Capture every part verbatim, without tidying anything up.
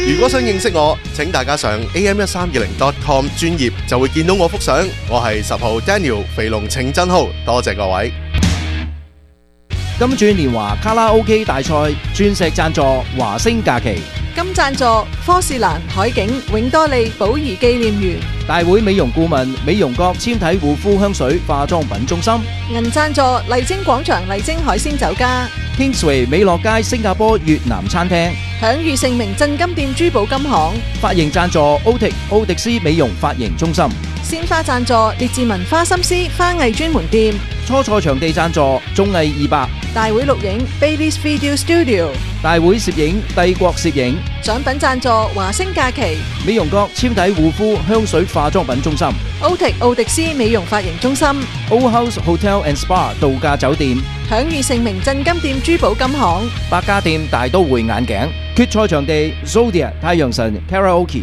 如果想認識我，請大家上 A M 一三二零 dot com 專頁就會見到我幅相。我係十號 Daniel 肥龍程真浩，多謝各位。 金鑽年華卡拉 OK 大賽鑽石贊助華星假期， 金贊助科士蘭海景永多利寶儀紀念園， 大會美容顧問美容閣纖體護膚香水化妝品中心， 銀贊助麗晶廣場麗晶海鮮酒家， Kingsway 美樂街新加坡越南餐廳， 享譽盛名鎮金店珠寶金行， 髮型贊助奧迪奧迪斯美容髮型中心， 鮮花贊助列治文花心思花藝專門店， 初賽場地贊助綜藝二百， 大會錄影 Baby's Video Studio， 大會攝影帝國攝影， 獎品贊助華星假期， 美容閣纖體護膚香水化妝品中心， 奧迪奧迪斯美容髮型中心， Old House Hotel and Spa 度假酒店， 享譽盛名鎮金店珠寶金行， 百家店大都會眼鏡，決賽場地 Zodiac 太陽神 Karaoke。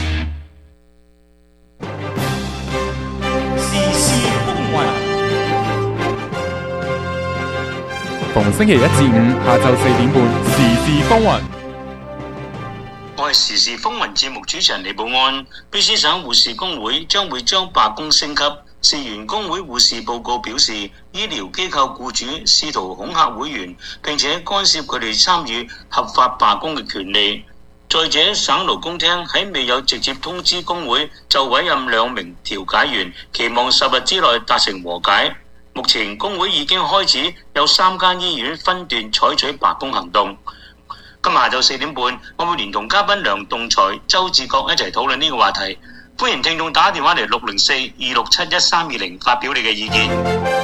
逢星期一至五下晝四點半，時事風雲。 我係時事風雲節目主持人李寶安。卑詩省護士工會將會將罷工升級。事源工會護士報告表示，醫療機構僱主試圖恐嚇會員，並且干涉佢哋參與合法罷工嘅權利。再者，省勞工廳喺未有直接通知工會就委任兩名調解員，期望十日之內達成和解。目前工會已經開始有三間醫院分段採取罷工行動。今日下晝四點半，我會連同嘉賓梁棟才、周志國一齊討論呢個話題。歡迎聽眾打電話嚟六零四二六七一三二零發表你嘅意見。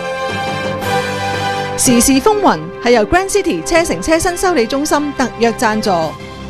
時事風雲係由 Grand City 車城車新修理中心特約贊助。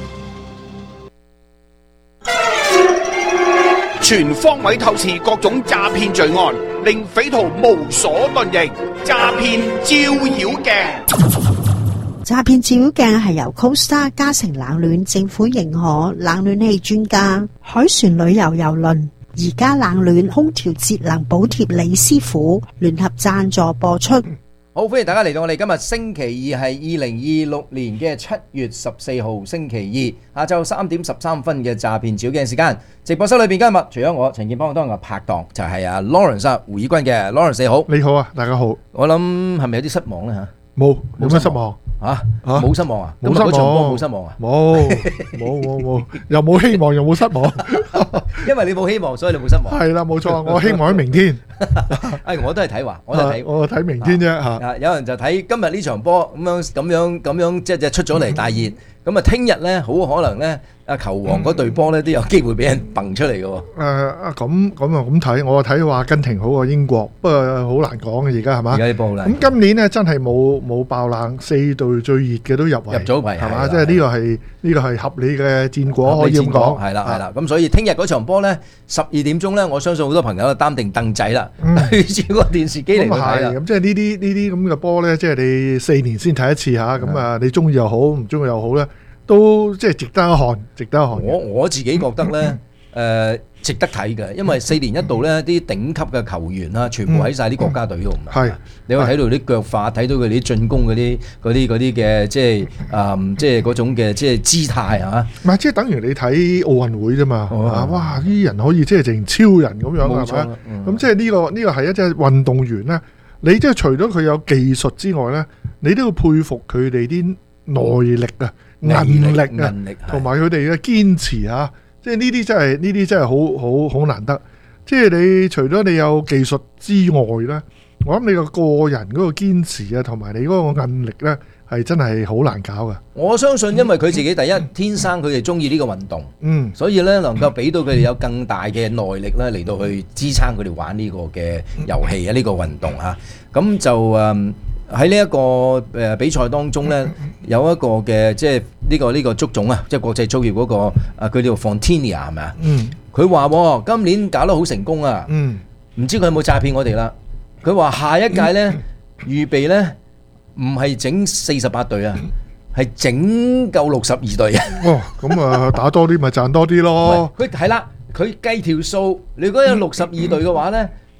全方位透視各種詐騙罪案，令匪徒無所遁形。詐騙照妖鏡， 詐騙照妖鏡係由 Costa 嘉誠冷暖政府認可冷暖氣專家海船旅遊郵輪而家冷暖空調節能補貼李師傅聯合贊助播出。 好，歡迎大家嚟到我哋今日星期二係二零二六年嘅七月十四號星期二下晝三點十三分嘅詐騙照鏡時間。直播室裏邊今日除咗我陳建邦當日嘅拍檔就係阿 Lawrence 胡以軍嘅 Lawrence， 你好。 你好啊，大家好。 我諗係咪有啲失望咧吓？ 冇，冇乜失望吓？冇失望啊？ 冇失望， 嗰場波冇失望啊？ 冇，冇冇冇，又冇希望又冇失望。 因為你冇希望，所以你冇失望。 係啦，冇錯，我希望喺明天。 哎，我都係睇話，我都睇， 我睇明天啫吓。 啊，有人就睇今日呢場波咁樣咁樣咁樣，即係出咗嚟大熱。咁啊，聽日咧好可能咧，阿球王嗰隊波咧都有機會俾人蹦出嚟嘅。誒啊，咁咁啊咁睇，我睇話阿根廷好過英國，不過好難講嘅而家係嘛？ 而家啲波好難。 咁今年咧真係冇冇爆冷，四隊最熱嘅都入圍， 入咗圍係嘛？即係呢個係呢個係合理嘅戰果，可以咁講。 係啦係啦，咁所以聽日嗰場波咧，十二點鐘咧，我相信好多朋友都擔定凳仔啦，對住個電視機嚟睇啦。 咁即係呢啲呢啲咁嘅波咧，即係你四年先睇一次嚇，咁啊你中意又好，唔中意又好咧。都即係值得一看，值得一看。 我我自己覺得咧，誒、呃、值得睇嘅，因為四年一度咧，啲頂級嘅球員啦，全部喺晒啲國家隊度。係、嗯，你可以睇到啲腳法，睇到佢哋啲進攻嗰啲嗰啲嗰啲嘅，即係誒、嗯，即係嗰種嘅即係姿態啊。唔係， 即係等於你睇奧運會啫嘛。哦、哇！啲人可以即係成超人咁樣，係咪？咁、嗯、即係呢、呢個呢、呢個係一隻運動員咧。你即係除咗佢有技術之外咧，你都要佩服佢哋啲耐力啊！韌力啊，同埋佢哋嘅堅持啊，即係呢啲真係呢啲真係好好好難得。即係你除咗你有技術之外咧，我諗你個個人嗰個堅持啊，同埋你嗰個韌力咧，係真係好難搞噶。 我相信，因為佢自己第一天生佢哋中意呢個運動，嗯，所以咧能夠俾到佢哋有更大嘅耐力咧嚟到去支撐佢哋玩呢個嘅遊戲啊，呢個運動啊，咁就誒。喺呢一個誒比賽當中咧，有一個嘅即係呢個呢個足總啊，即係國際足協嗰個啊，佢叫 Fontinia 係咪啊？嗯，佢話今年搞得好成功啊。嗯，唔知佢有冇詐騙我哋啦？佢話下一屆咧預備咧唔係整四十八隊啊，係整夠六十二隊啊。 哦，咁啊打多啲咪賺多啲咯。 佢係啦，佢計條數，你如果有六十二隊嘅話咧。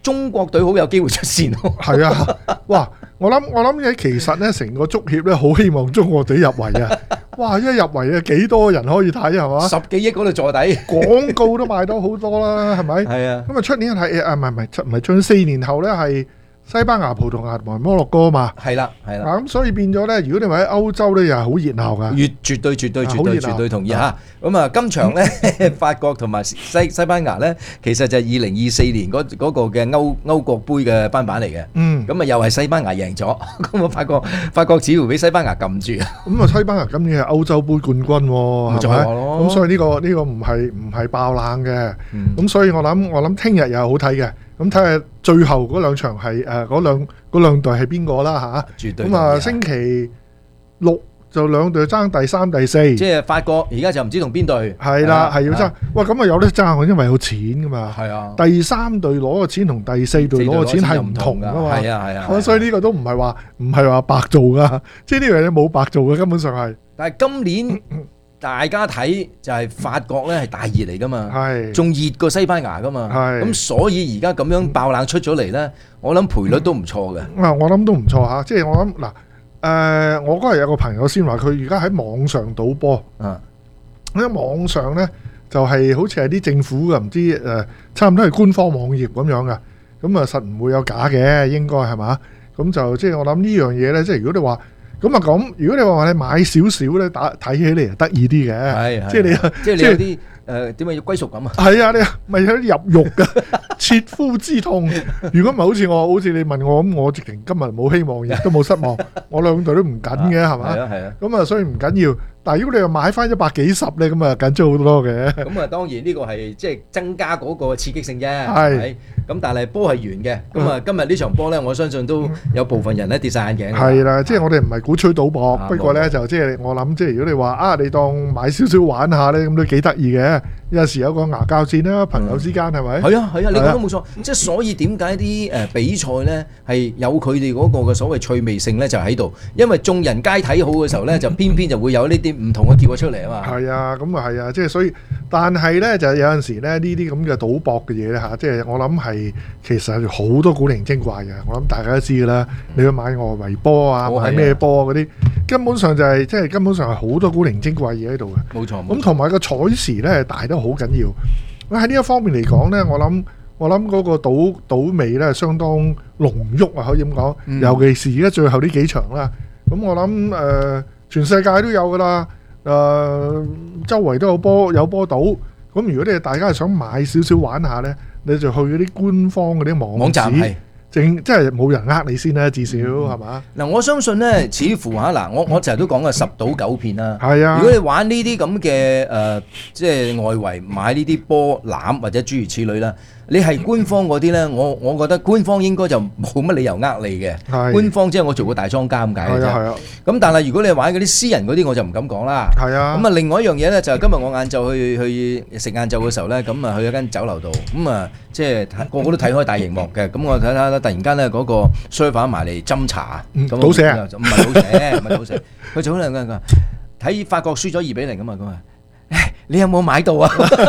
中國隊好有機會出線咯。 係啊，哇！我諗我諗嘅其實咧，成個足協咧好希望中國隊入圍啊！哇！一入圍啊，幾多人可以睇係嘛？ 十幾億嗰度坐底， 廣告都賣到好多啦，係咪？ 係啊。 咁啊，出年係啊，唔係唔係出唔係出四年後咧係西班牙、葡萄牙同埋摩洛哥啊嘛。 係啦，係啦。 咁所以變咗咧，如果你話喺歐洲咧，又係好熱鬧噶。 越絕對絕對絕對絕對同意嚇。咁啊，今場咧法國同埋西西班牙咧，其實就係二零二四年嗰嗰個嘅歐歐國杯嘅翻版嚟嘅。嗯。咁啊，又係西班牙贏咗。咁我發覺法國似乎俾西班牙撳住。 咁啊，西班牙今年係歐洲杯冠軍喎，係咪？咁所以呢個呢個唔係唔係爆冷嘅。咁所以我諗我諗聽日又係好睇嘅。咁睇下最後嗰兩場係誒嗰兩嗰兩隊係邊個啦嚇？絕對。咁啊，星期六就兩隊爭第三、第四。 即係法國而家就唔知同邊隊。 係啦，係要爭。哇，咁啊有得爭，因為有錢噶嘛。 係啊。 第三隊攞嘅錢同第四隊攞嘅錢係唔同噶嘛。 係啊係啊。 咁所以呢個都唔係話唔係話白做噶，即係呢樣嘢冇白做嘅，根本上係。 但係今年大家睇就係法國咧係大熱嚟噶嘛，係仲熱過西班牙噶嘛，係咁所以而家咁樣爆冷出咗嚟咧，我諗賠率都唔錯嘅。 啊，我諗都唔錯嚇，即係我諗嗱，誒，我嗰日有個朋友先話佢而家喺網上賭波，啊，喺網上咧就係好似係啲政府嘅唔知誒，差唔多係官方網頁咁樣噶，咁啊實唔會有假嘅，應該係嘛？咁就即係我諗呢樣嘢咧，即係如果你話。咁啊咁，如果你話你買少少咧，打睇起嚟就得意啲嘅，即係你， 即係你有啲誒點解要歸屬感啊？ 係啊，你咪有啲入肉嘅切膚之痛。如果唔係好似我，好似你問我咁，我直情今日冇希望，亦都冇失望，我兩隊都唔緊嘅，係嘛？係啊係啊。咁啊，所以唔緊要。但係如果你又買翻一百幾十咧，咁啊緊張好多嘅。 咁啊，當然呢個係即係增加嗰個刺激性啫。係。咁但係波係圓嘅。咁啊，今日呢場波咧，我相信都有部分人咧跌晒眼鏡。係啦，即係我哋唔係鼓吹賭博，不過咧就即係我諗，即係如果你話啊，你當買少少玩下咧，咁都幾得意嘅。有時有個牙膠戰啦，朋友之間係咪？係啊係啊，你講得冇錯。即係所以點解啲誒比賽咧係有佢哋嗰個嘅所謂趣味性咧，就喺度。因為眾人皆睇好嘅時候咧，就偏偏就會有呢啲唔同嘅結果出嚟啊嘛。係啊，咁啊係啊，即係所以，但係咧就有陣時咧呢啲咁嘅賭博嘅嘢咧嚇，即係我諗係其實好多古靈精怪嘅。我諗大家都知㗎啦，你去買外圍波啊，買咩波嗰啲，根本上就係即係根本上係好多古靈精怪嘢喺度嘅。冇錯。咁同埋個彩時咧大得好緊要。喺呢一方面嚟講咧，我諗我諗嗰個賭賭味咧相當濃郁啊，可以咁講。嗯、尤其是而家最後呢幾場啦，咁我諗誒、呃、全世界都有噶啦，誒、呃、周圍都有波有波賭。咁如果你大家係想買少少玩下咧，你就去嗰啲官方嗰啲網網站係。正即係冇人呃你先啦，至少係嘛？嗱，我相信咧，似乎嚇嗱，我我成日都講嘅十賭九騙啦。係啊，如果你玩呢啲咁嘅誒，即係外圍買呢啲波攬或者諸如此類啦，你係官方嗰啲咧，我我覺得官方應該就冇乜理由呃你嘅。係官方即係我做過大莊家咁解嘅啫。係啊係啊。咁但係如果你玩嗰啲私人嗰啲，我就唔敢講啦。係啊。咁啊，另外一樣嘢咧，就係今日我晏晝去去食晏晝嘅時候咧，咁啊去一間酒樓度，咁啊即係個個都睇開大熒幕嘅，咁我睇睇突然間咧嗰個 server 埋嚟斟茶，咁倒瀉啊？唔係倒瀉，唔係倒瀉，佢就好靚㗎。睇法國輸咗二比零㗎嘛，咁啊，你有冇買到啊？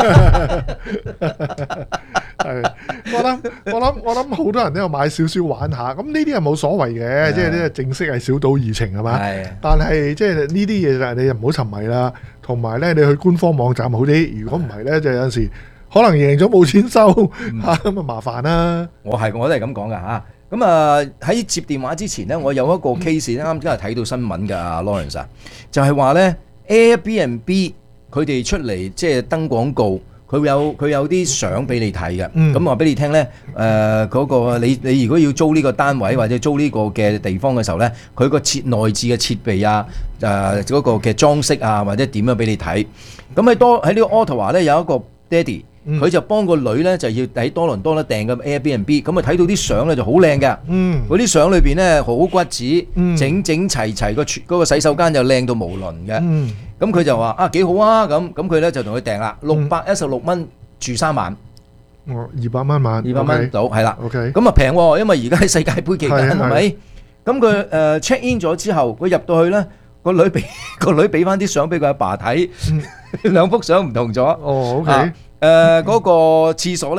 係，我諗我諗我諗好多人都有買少少玩下，咁呢啲係冇所謂嘅，即係呢正式係小賭怡情係嘛？係。但係即係呢啲嘢就你就唔好沉迷啦，同埋咧你去官方網站好啲，如果唔係咧就有陣時。可能贏咗冇錢收嚇，咁啊麻煩啦！我係我都係咁講噶嚇。咁啊喺接電話之前咧，我有一個 case 啱今日睇到新聞㗎，阿 Lawrence 就係話咧 Airbnb 佢哋出嚟即係登廣告，佢有佢有啲相俾你睇嘅。咁話俾你聽咧，誒嗰個你你如果要租呢個單位或者租呢個嘅地方嘅時候咧，佢個設內置嘅設備啊，誒嗰個嘅裝飾啊，或者點樣俾你睇。咁喺多喺呢個 Ottawa 咧有一個爹哋。佢就幫個女咧就要喺多倫多咧訂個 Airbnb，咁啊睇到啲相咧就好靚嘅，嗰啲相裏邊咧好骨子，整整齊齊個嗰個洗手間就靚到無倫嘅，咁佢就話啊幾好啊，咁咁佢咧就同佢訂啦，六百一十六蚊住三晚，哦二百蚊晚，二百蚊到係啦，咁啊平喎，因為而家喺世界盃期間係咪？咁佢誒 check in 咗之後，佢入到去咧，個女俾個女俾翻啲相俾佢阿爸睇，兩幅相唔同咗。哦 OK。誒嗰個廁所咧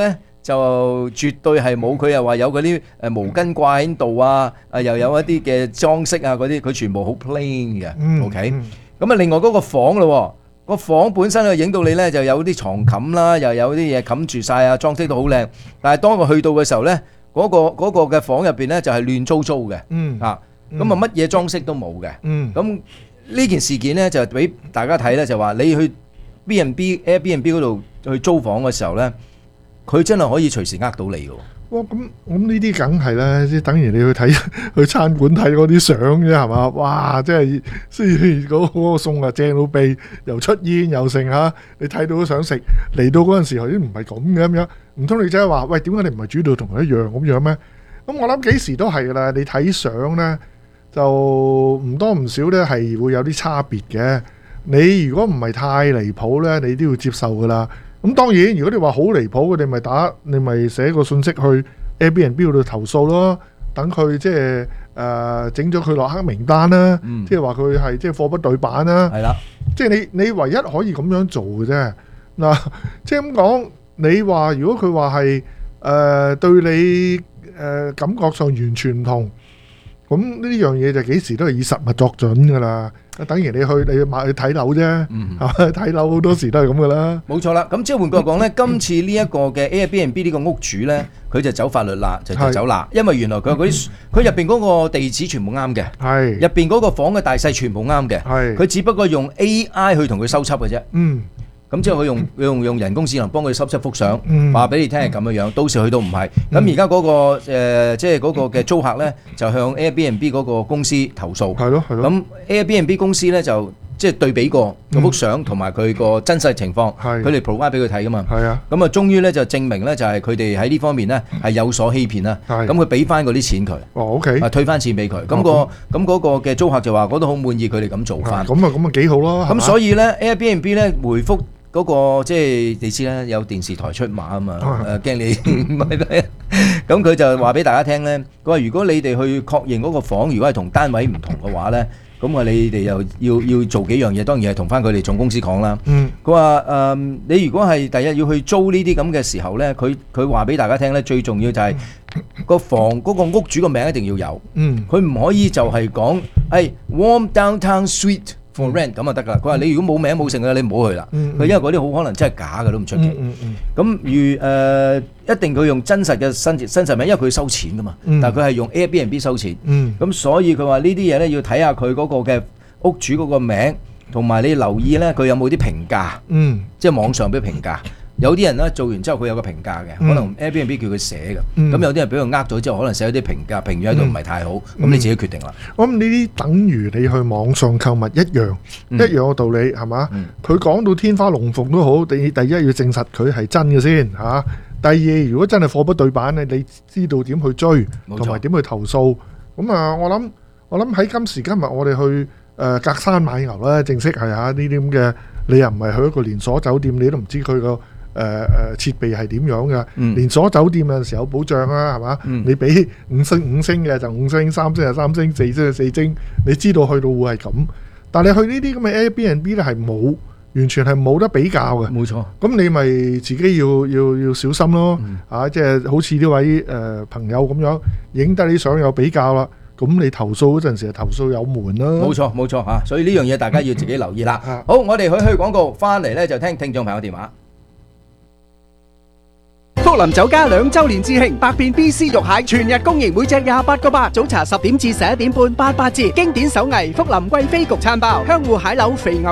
就絕對係冇佢又話有嗰啲誒毛巾掛喺度啊，誒又有一啲嘅裝飾啊嗰啲，佢全部好 plain 嘅。 嗯 OK，咁啊另外嗰個房咯，個房本身啊影到你咧就有啲床冚啦，又有啲嘢冚住晒啊，裝飾到好靚。但係當我去到嘅時候咧，嗰個嗰個嘅房入邊咧就係亂糟糟嘅。嗯啊，咁啊乜嘢裝飾都冇嘅。嗯，咁呢件事件咧就俾大家睇咧，就話你去 B and B Airbnb 嗰度去租房嘅時候咧，佢真係可以隨時呃到你嘅。 哇！咁咁呢啲梗係啦，即係等於你去睇去餐館睇嗰啲相啫，係嘛？哇！即係雖然嗰嗰個餸啊正到痹，又出煙又剩嚇，你睇到都想食。嚟到嗰陣時候，啲唔係咁嘅咁樣，唔通你真係話喂，點解你唔係煮到同佢一樣咁樣咩？咁我諗幾時都係噶啦，你睇相咧就唔多唔少咧係會有啲差別嘅。你如果唔係太離譜咧，你都要接受噶啦。咁當然，如果你話好離譜，你咪打，你咪寫個信息去 Airbnb 度投訴咯。等佢即係誒整咗佢落黑名單啦，嗯、即係話佢係即係貨不對版啦。係啦，即係你你唯一可以咁樣做嘅啫。嗱，即係咁講，你話如果佢話係誒對你誒、呃、感覺上完全唔同，咁呢樣嘢就幾時都係以實物作準噶啦。等於你去你買去睇樓啫，係嘛？睇樓好多時都係咁噶啦。 冇錯啦。咁即係換句話講咧，今次呢一個嘅 Airbnb 呢個屋主咧，佢就走法律啦，就就走啦。因為原來佢嗰啲佢入邊嗰個地址全部啱嘅，係入邊嗰個房嘅大細全部啱嘅，係佢只不過用 A I 去同佢修輯嘅啫。嗯。咁之後佢用用用人工智能幫佢修輯幅相，話俾你聽係咁樣樣。到時去到唔係，咁而家嗰個誒即係嗰個嘅租客咧，就向 Airbnb 嗰個公司投訴。係咯係咯。咁 Airbnb 公司咧就即係對比過嗰幅相同埋佢個真實情況，佢哋 provide 俾佢睇噶嘛。係啊。咁啊，終於咧就證明咧就係佢哋喺呢方面咧係有所欺騙啦。係。咁佢俾翻嗰啲錢佢。哦 OK。啊，退翻錢俾佢。咁個咁嗰個嘅租客就話覺得好滿意佢哋咁做翻。咁啊咁啊幾好咯。咁所以咧 Airbnb 咧回覆。嗰個即係你知啦，有電視台出馬啊嘛，誒驚你唔係咩？咁佢就話俾大家聽咧，佢話如果你哋去確認嗰個房，如果係同單位唔同嘅話咧，咁啊你哋又要要做幾樣嘢，當然係同翻佢哋總公司講啦。嗯，佢話誒，你如果係第日要去租呢啲咁嘅時候咧，佢佢話俾大家聽咧，最重要就係個房嗰個屋主個名一定要有。嗯，佢唔可以就係講誒 Warm Downtown Suite for rent 咁就得噶啦。佢話你如果冇名冇姓嘅，你唔好去啦。佢、嗯嗯、因為嗰啲好可能真係假嘅都唔出奇。咁、嗯嗯嗯、如誒、呃、一定佢用真實嘅新真實名，因為佢收錢噶嘛。嗯、但係佢係用 Airbnb 收錢。咁、嗯、所以佢話呢啲嘢咧要睇下佢嗰個嘅屋主嗰個名，同埋你留意咧佢有冇啲評價。嗯、即係網上俾評價。有啲人咧做完之後佢有個評價嘅，可能 Airbnb 叫佢寫嘅，咁、嗯、有啲人俾佢呃咗之後，可能寫咗啲評價，評語喺度唔係太好，咁、嗯、你自己決定啦。咁呢啲等於你去網上購物一樣，嗯、一樣嘅道理係嘛？佢講、嗯、到天花龍鳳都好，你第一要證實佢係真嘅先嚇、啊。第二，如果真係貨不對版咧，你知道點去追，同埋點去投訴。咁啊，我諗我諗喺今時今日，我哋去誒、呃、隔山買牛啦，正式係嚇呢啲咁嘅，你又唔係去一個連鎖酒店，你都唔知佢個。誒誒、呃、設備係點樣嘅？嗯、連鎖酒店有陣時有保障啊，係嘛？嗯、你俾五星五星嘅就五星，三星就三星，四星就四星，你知道去到會係咁。但係你去呢啲咁嘅 Airbnb 咧係冇，完全係冇得比較嘅。冇錯。咁你咪自己要要要小心咯。嗯、啊，即係好似呢位誒、呃、朋友咁樣，影得你相有比較啦。咁你投訴嗰陣時，投訴有門啦。冇錯冇錯嚇，所以呢樣嘢大家要自己留意啦。嗯、好，我哋去去廣告，翻嚟咧就聽聽眾朋友電話。 福林酒家兩周年致慶，百變 B C 肉蟹全日供應，每隻廿八個八。早茶十點至十一點半，八八折。經典手藝福林貴妃焗餐包，香芋蟹柳肥牛。